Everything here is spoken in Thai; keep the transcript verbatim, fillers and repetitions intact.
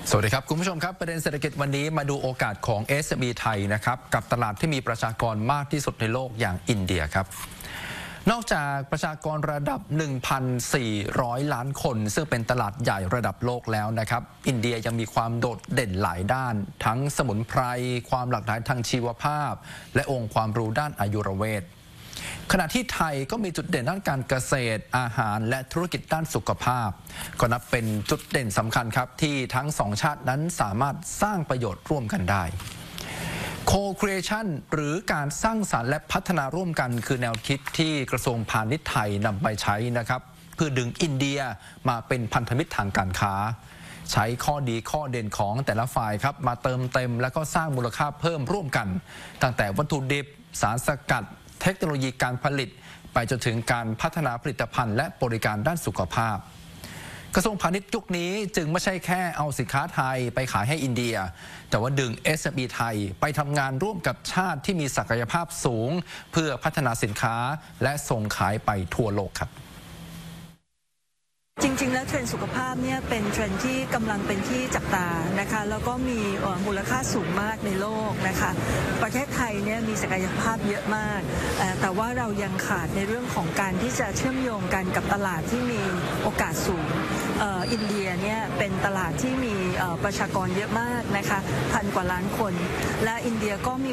สวัสดีครับคุณผู้ชมครับประเด็นเศรษฐกิจวันนี้มาดูโอกาสของ เอส เอ็ม อี ไทยนะครับกับตลาดที่มีประชากรมากที่สุดในโลกอย่างอินเดียครับนอกจากประชากรระดับ หนึ่งพันสี่ร้อย ล้านคนซึ่งเป็นตลาดใหญ่ระดับโลกแล้วนะครับอินเดียยังมีความโดดเด่นหลายด้านทั้งสมุนไพรความหลากหลายทางชีวภาพและองค์ความรู้ด้านอายุรเวทขณะที่ไทยก็มีจุดเด่นด้านการเกษตรอาหารและธุรกิจด้านสุขภาพก็นับเป็นจุดเด่นสำคัญครับที่ทั้งสองชาตินั้นสามารถสร้างประโยชน์ร่วมกันได้ Co-creation หรือการสร้างสรรค์และพัฒนาร่วมกันคือแนวคิดที่กระทรวงพาณิชย์ไทยนำไปใช้นะครับเพื่อดึงอินเดียมาเป็นพันธมิตรทางการค้าใช้ข้อดีข้อเด่นของแต่ละฝ่ายครับมาเติมเต็มและก็สร้างมูลค่าเพิ่มร่วมกันตั้งแต่วัตถุดิบสารสกัดเทคโนโลยีการผลิตไปจนถึงการพัฒนาผลิตภัณฑ์และบริการด้านสุขภาพกระทรวงพาณิชย์ยุคนี้จึงไม่ใช่แค่เอาสินค้าไทยไปขายให้อินเดียแต่ว่าดึง เอส เอ็ม อี ไทยไปทำงานร่วมกับชาติที่มีศักยภาพสูงเพื่อพัฒนาสินค้าและส่งขายไปทั่วโลกครับจริงๆแล้วเทรนด์สุขภาพเนี่ยเป็นเทรนด์ที่กำลังเป็นที่จับตานะคะแล้วก็มีมูลค่าสูงมากในโลกนะคะประเทศไทยเนี่ยมีศักยภาพเยอะมากแต่ว่าเรายังขาดในเรื่องของการที่จะเชื่อมโยงกันกับตลาดที่มีโอกาสสูงอินเดียเนี่ยเป็นตลาดที่มีประชากรเยอะมากนะคะพันกว่าล้านคนและอินเดียก็มี